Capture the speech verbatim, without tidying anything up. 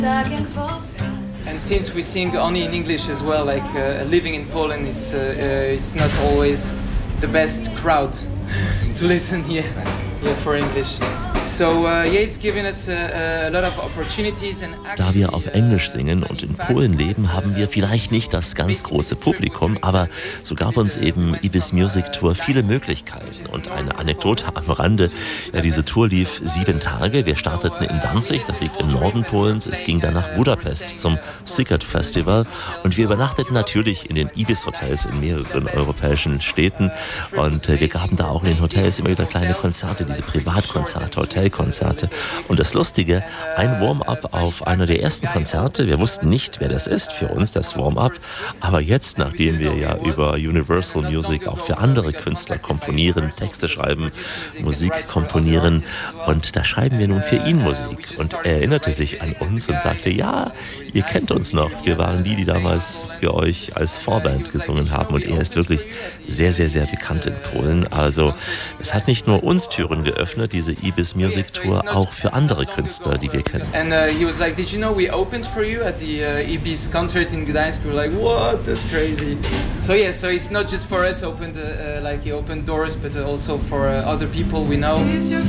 And since we sing only in English as well, like uh, living in Poland is uh, uh, it's not always the best crowd to listen here, here for English. So uh, yeah, it's given us a, a lot of opportunities and actually, da wir auf Englisch singen und in Polen leben, haben wir vielleicht nicht das ganz große Publikum, aber so gab uns eben Ibis Music Tour viele Möglichkeiten. Und eine Anekdote am Rande, ja, diese Tour lief sieben Tage. Wir starteten in Danzig, das liegt im Norden Polens. Es ging dann nach Budapest zum Sziget Festival und wir übernachteten natürlich in den Ibis Hotels in mehreren europäischen Städten und äh, wir gaben da auch in den Hotels immer wieder kleine Konzerte, diese Privatkonzerte, Hotelkonzerte. Und das Lustige, ein Warm-up auf einer der ersten Konzerte. Wir wussten nicht, wer das ist für uns, das Warm-up. Aber jetzt, nachdem wir ja über Universal Music auch für andere Künstler komponieren, Texte schreiben, Musik komponieren, und da schreiben wir nun für ihn Musik. Und er erinnerte sich an uns und sagte, ja, ihr kennt uns noch. Wir waren die, die damals für euch als Vorband gesungen haben. Und er ist wirklich sehr, sehr, sehr bekannt in Polen. Also es hat nicht nur uns Türen geöffnet, diese Ibis Music Tour, auch für andere Künstler, die wir kennen. And uh, he was like, did you know we opened for you at the uh, Ibis concert in Gdańsk? We were like, what? That's crazy. So yeah, so it's not just for us opened, uh, uh, like he opened doors, but also for uh, other people we know.